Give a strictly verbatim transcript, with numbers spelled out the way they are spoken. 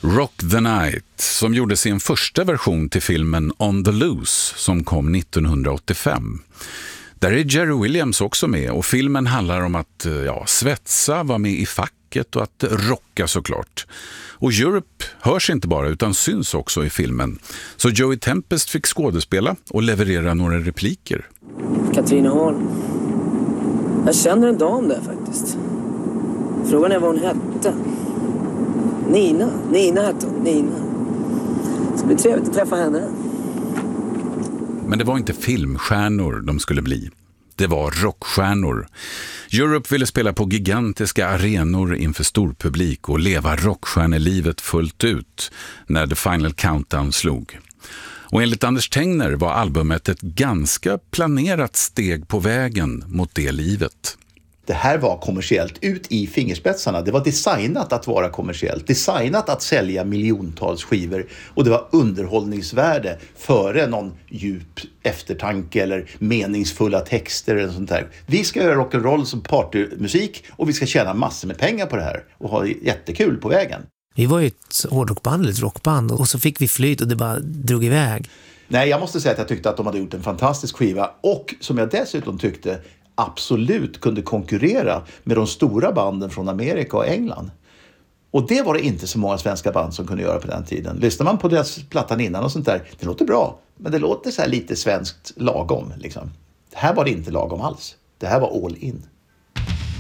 Rock the Night, som gjorde sin första version till filmen On the Loose som kom nittonhundraåttiofem. Där är Jerry Williams också med och filmen handlar om att ja, svetsa, vara med i facket och att rocka såklart. Och Europe hörs inte bara utan syns också i filmen. Så Joey Tempest fick skådespela och leverera några repliker. Katrineholm. Jag känner en dam där faktiskt. Frågan är vad hon hette. Nina. Nina hette hon. Nina. Det ska bli trevligt att träffa henne. Men det var inte filmstjärnor de skulle bli. Det var rockstjärnor. Europe ville spela på gigantiska arenor inför stor publik och leva rockstjärnelivet fullt ut när The Final Countdown slog. Och enligt Anders Tengner var albumet ett ganska planerat steg på vägen mot det livet. Det här var kommersiellt ut i fingerspetsarna. Det var designat att vara kommersiellt. Designat att sälja miljontals skivor. Och det var underhållningsvärde före någon djup eftertanke eller meningsfulla texter eller sånt där. Vi ska göra rock'n'roll som partymusik och vi ska tjäna massor med pengar på det här. Och ha jättekul på vägen. Vi var ju ett hårdrockband, ett rockband. Och så fick vi flyt och det bara drog iväg. Nej, jag måste säga att jag tyckte att de hade gjort en fantastisk skiva. Och som jag dessutom tyckte absolut kunde konkurrera med de stora banden från Amerika och England. Och det var det inte så många svenska band som kunde göra på den tiden. Lyssnar man på deras plattan innan och sånt där, det låter bra. Men det låter så här lite svenskt lagom liksom. Det här var det inte lagom alls. Det här var all in.